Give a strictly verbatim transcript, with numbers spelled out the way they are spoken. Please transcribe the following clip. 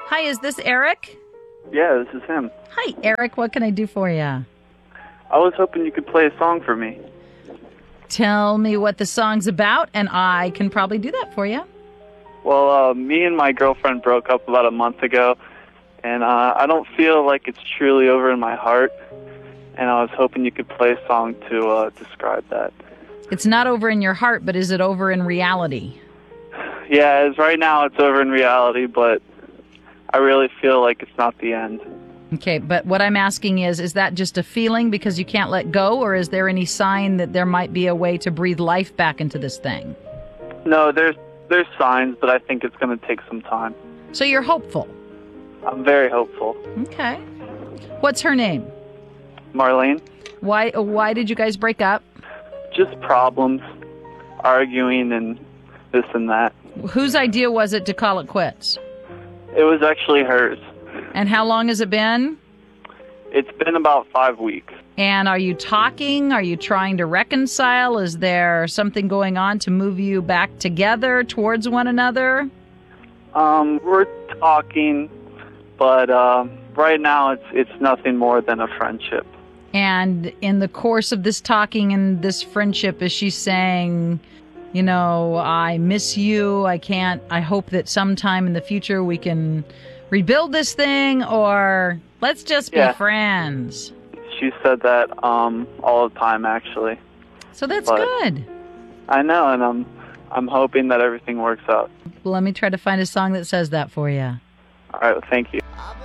Hi, is this Eric? Yeah, this is him. Hi, Eric. What can I do for you? I was hoping you could play a song for me. Tell me what the song's about, and I can probably do that for you. Well, uh, me and my girlfriend broke up about a month ago, and uh, I don't feel like it's truly over in my heart, and I was hoping you could play a song to uh, describe that. It's not over in your heart, but is it over in reality? Yeah, as right now it's over in reality, but I really feel like it's not the end. Okay, but what I'm asking is, is that just a feeling because you can't let go, or is there any sign that there might be a way to breathe life back into this thing? No, there's there's signs, but I think it's going to take some time. So you're hopeful? I'm very hopeful. Okay. What's her name? Marlene? Why Why did you guys break up? Just problems, arguing and this and that. Whose idea was it to call it quits? It was actually hers. And how long has it been? It's been about five weeks. And are you talking? Are you trying to reconcile? Is there something going on to move you back together towards one another? Um, we're talking, but uh, right now it's it's nothing more than a friendship. And in the course of this talking and this friendship, is she saying, you know, I miss you, I can't, I hope that sometime in the future we can rebuild this thing, or let's just be Yeah. friends? She said that um, all the time, actually. So that's But- good. I know, and I'm I'm hoping that everything works out. Let me try to find a song that says that for you. All right, well, thank you. I've